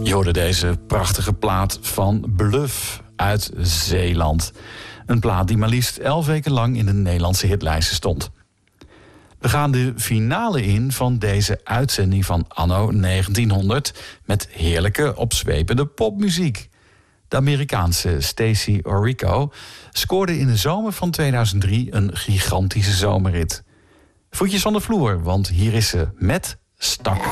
Je hoorde deze prachtige plaat van Bluff uit Zeeland. Een plaat die maar liefst 11 weken lang in de Nederlandse hitlijsten stond. We gaan de finale in van deze uitzending van anno 1900... met heerlijke, opzwepende popmuziek. De Amerikaanse Stacey Orrico scoorde in de zomer van 2003 een gigantische zomerrit. Voetjes van de vloer, want hier is ze met Stak.